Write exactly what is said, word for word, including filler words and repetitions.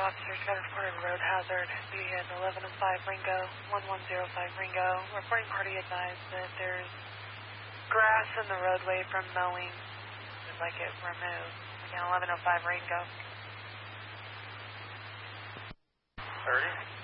officers got a reported road hazard. We had eleven oh five Ringo, one one zero five Ringo. Reporting party advised that there's grass in the roadway from mowing. We'd like it removed. Again, eleven oh five Ringo. thirty.